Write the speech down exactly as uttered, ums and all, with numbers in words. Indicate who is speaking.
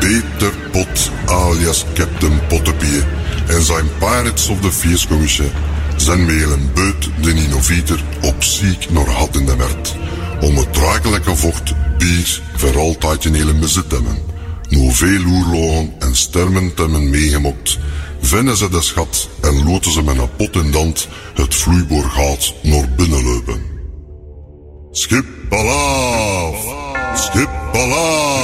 Speaker 1: Peter Pot alias Captain Pottepie en zijn Pirates of the Feerscommissie zijn met een beut de innovator op ziek naar had in de werd. Om het draaglijke vocht bier voor altijd in hele bezit te hebben. Nu veel oerlogen en stermen te hebben meegemokt, vinden ze de schat en loten ze met een pot in dand het vloeiboorgaat naar binnen lopen. Schip Palaaf! Schip Palaaf!